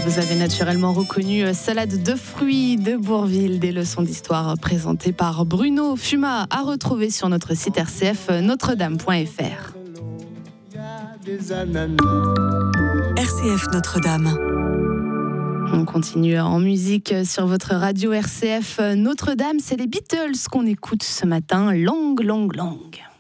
Vous avez naturellement reconnu Salade de fruits de Bourvil, des leçons d'histoire présentées par Bruno Fumat, à retrouver sur notre site rcf notre-dame.fr. RCF Notre-Dame. On continue en musique sur votre radio RCF Notre-Dame. C'est les Beatles qu'on écoute ce matin. Long, long, long.